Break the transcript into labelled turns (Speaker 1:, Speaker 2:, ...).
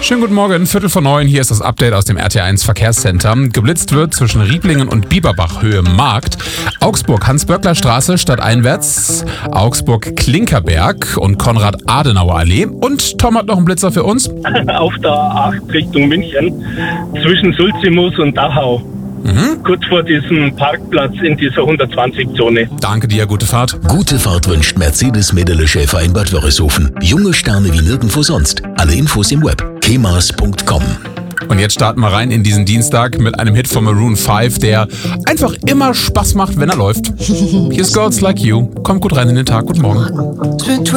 Speaker 1: Schönen guten Morgen, 8:45, hier ist das Update aus dem RT1 Verkehrscenter. Geblitzt wird zwischen Rieblingen und Bieberbach Höhe Markt, Augsburg Hans-Böckler-Straße stadteinwärts, Augsburg Klinkerberg und Konrad-Adenauer-Allee. Und Tom hat noch einen Blitzer für uns.
Speaker 2: Auf der A8 Richtung München, zwischen Sulzimus und Dachau. Kurz vor diesem Parkplatz in dieser 120-Zone.
Speaker 1: Danke dir, gute Fahrt.
Speaker 3: Gute Fahrt wünscht Mercedes-Mädele-Schäfer in Bad Wörishofen. Junge Sterne wie nirgendwo sonst. Alle Infos im Web. kemas.com.
Speaker 1: Und jetzt starten wir rein in diesen Dienstag mit einem Hit von Maroon 5, der einfach immer Spaß macht, wenn er läuft. Hier ist Girls Like You. Kommt gut rein in den Tag. Guten Morgen.